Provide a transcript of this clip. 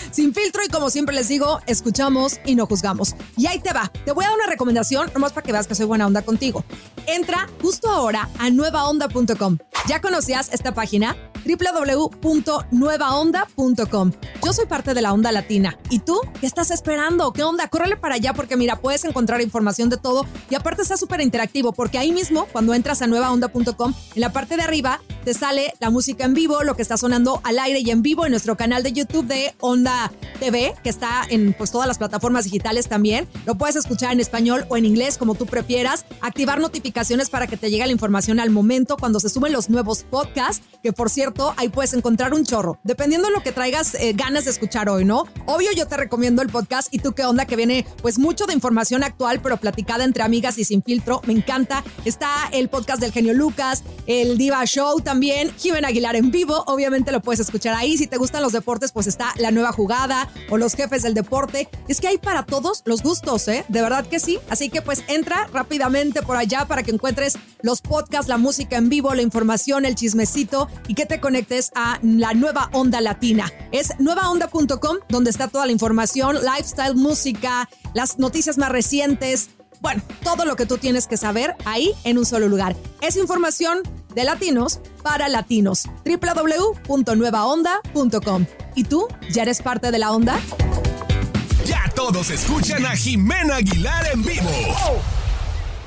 Sin Filtro, y como siempre les digo, escuchamos y no juzgamos. Y ahí te va. Te voy a dar una recomendación, nomás para que veas que soy buena onda contigo. Entra justo ahora a nuevaonda.com. ¿Ya conocías esta página? www.nuevaonda.com. Yo soy parte de la Onda Latina. ¿Y tú? ¿Qué estás esperando? ¿Qué onda? Córrele para allá porque mira, puedes encontrar información de todo y aparte está súper interactivo porque ahí mismo, cuando entras a nuevaonda.com, en la parte de arriba te sale la música en vivo, lo que está sonando al aire y en vivo en nuestro canal de YouTube de Onda TV, que está en pues todas las plataformas digitales también. Lo puedes escuchar en español o en inglés, como tú prefieras. Activar notificaciones para que te llegue la información al momento cuando se suben los nuevos podcasts, que por cierto, ahí puedes encontrar un chorro, dependiendo de lo que traigas ganas de escuchar hoy, ¿no? Obvio, yo te recomiendo el podcast ¿Y tú qué onda? Que viene pues mucho de información actual, pero platicada entre amigas y sin filtro. Me encanta. Está el podcast del genio Lucas, el Diva Show también, Jimena Aguilar en vivo, obviamente lo puedes escuchar ahí. Si te gustan los deportes, pues está La Nueva Jugada o Los Jefes del Deporte. Es que hay para todos los gustos, de verdad que sí. Así que pues entra rápidamente por allá para que encuentres los podcasts, la música en vivo, la información, el chismecito y que te conectes a la nueva Onda Latina. Es nuevaonda.com, donde está toda la información, lifestyle, música, las noticias más recientes. Bueno, todo lo que tú tienes que saber ahí en un solo lugar. Es información de latinos para latinos. www.nuevaonda.com. ¿Y tú? ¿Ya eres parte de la onda? Ya todos escuchan a Jimena Aguilar en vivo.